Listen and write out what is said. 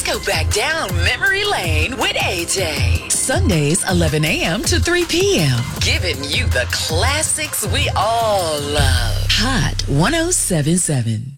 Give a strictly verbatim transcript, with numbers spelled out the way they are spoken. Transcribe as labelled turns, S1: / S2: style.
S1: go back down memory lane with A J. Sundays, eleven a.m. to three p.m. Giving you the classics we all love. Hot one oh seven point seven.